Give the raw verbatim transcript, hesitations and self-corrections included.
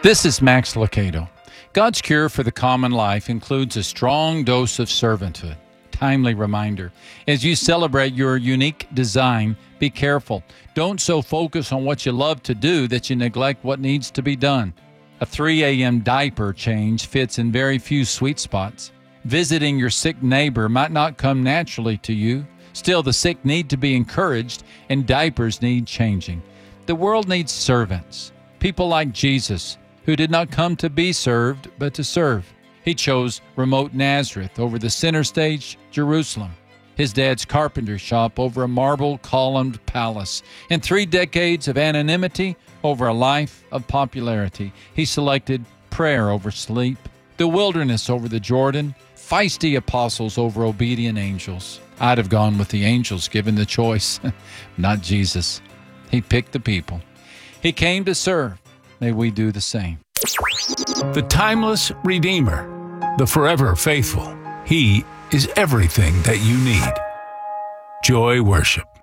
This is Max Lucado. God's cure for the common life includes a strong dose of servanthood. Timely reminder. As you celebrate your unique design, be careful. Don't so focus on what you love to do that you neglect what needs to be done. A three a.m. diaper change fits in very few sweet spots. Visiting your sick neighbor might not come naturally to you. Still, the sick need to be encouraged, and diapers need changing. The world needs servants, people like Jesus, who did not come to be served, but to serve. He chose remote Nazareth over the center stage, Jerusalem, his dad's carpenter shop over a marble-columned palace, and three decades of anonymity over a life of popularity. He selected prayer over sleep, the wilderness over the Jordan, feisty apostles over obedient angels. I'd have gone with the angels given the choice, not Jesus. He picked the people. He came to serve. May we do the same. The timeless Redeemer, the forever faithful. He is everything that you need. Joy Worship.